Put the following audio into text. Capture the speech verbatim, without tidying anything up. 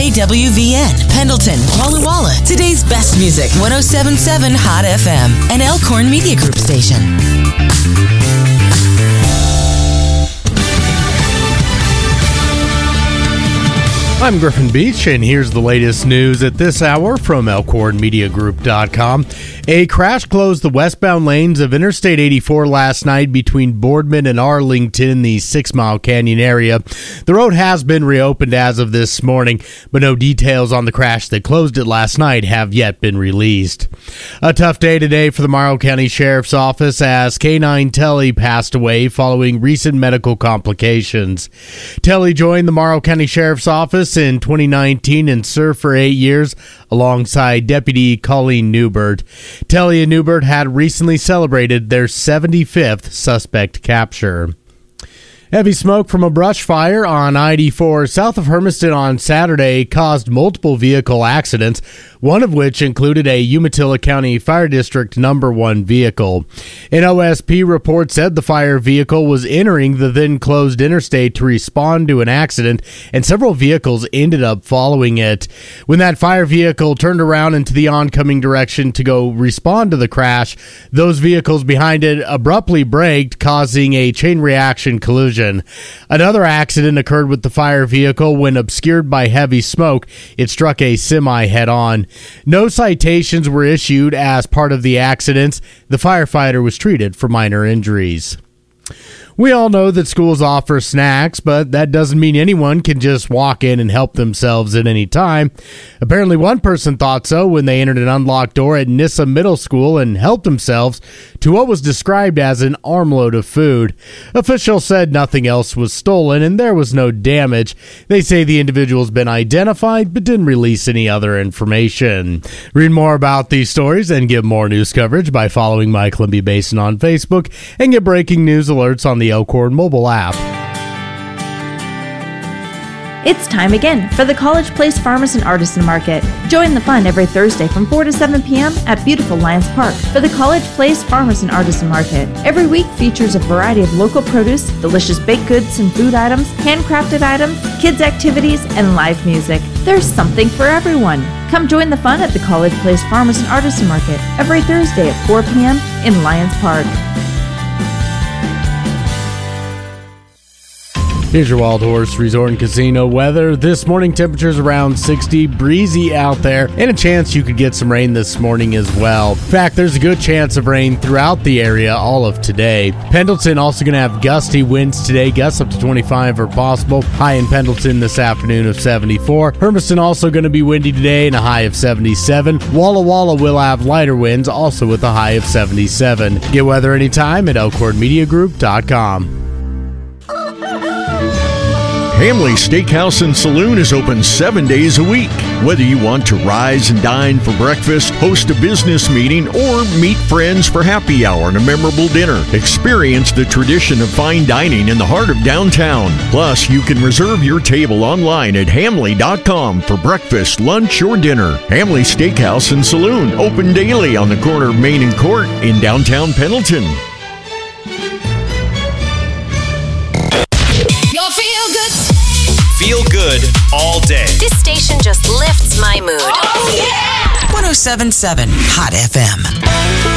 K W V N, Pendleton, Walla Walla. Today's best music, one oh seven point seven Hot F M, an Elkhorn Media Group station. I'm Griffin Beach, and here's the latest news at this hour from Elkhorn Media Group dot com. A crash closed the westbound lanes of Interstate eighty-four last night between Boardman and Arlington in the Six Mile Canyon area. The road has been reopened as of this morning, but no details on the crash that closed it last night have yet been released. A tough day today for the Morrow County Sheriff's Office as K nine Telly passed away following recent medical complications. Telly joined the Morrow County Sheriff's Office in twenty nineteen and served for eight years alongside Deputy Colleen Newbert. Telly and Newbert had recently celebrated their seventy-fifth suspect capture. Heavy smoke from a brush fire on I eighty-four south of Hermiston on Saturday caused multiple vehicle accidents, one of which included a Umatilla County Fire District number one vehicle. An O S P report said the fire vehicle was entering the then closed interstate to respond to an accident, and several vehicles ended up following it. When that fire vehicle turned around into the oncoming direction to go respond to the crash, those vehicles behind it abruptly braked, causing a chain reaction collision. Another accident occurred with the fire vehicle when, obscured by heavy smoke, it struck a semi head-on. No citations were issued as part of the accidents. The firefighter was treated for minor injuries. We all know that schools offer snacks, but that doesn't mean anyone can just walk in and help themselves at any time. Apparently, one person thought so when they entered an unlocked door at Nissa Middle School and helped themselves to what was described as an armload of food. Officials said nothing else was stolen and there was no damage. They say the individual's been identified but didn't release any other information. Read more about these stories and get more news coverage by following My Columbia Basin on Facebook and get breaking news alerts on the Elkhorn mobile app. It's time again for the College Place Farmers and Artisan Market. Join the fun every Thursday from four to seven p.m. at beautiful Lions Park for the College Place Farmers and Artisan Market. Every week features a variety of local produce, delicious baked goods and food items, handcrafted items, kids' activities, and live music. There's something for everyone. Come join the fun at the College Place Farmers and Artisan Market every Thursday at four p.m. in Lions Park. Here's your Wild Horse Resort and Casino weather. This morning, temperatures around sixty, breezy out there, and a chance you could get some rain this morning as well. In fact, there's a good chance of rain throughout the area all of today. Pendleton also going to have gusty winds today, gusts up to twenty-five are possible. High in Pendleton this afternoon of seventy-four. Hermiston also going to be windy today and a high of seventy-seven. Walla Walla will have lighter winds, also with a high of seventy-seven. Get weather anytime at Elkhorn Media Group dot com. Hamley Steakhouse and Saloon is open seven days a week. Whether you want to rise and dine for breakfast, host a business meeting, or meet friends for happy hour and a memorable dinner, experience the tradition of fine dining in the heart of downtown. Plus, you can reserve your table online at Hamley dot com for breakfast, lunch, or dinner. Hamley Steakhouse and Saloon, open daily on the corner of Main and Court in downtown Pendleton. Feel good all day. This station just lifts my mood. Oh, yeah! one oh seven point seven Hot F M.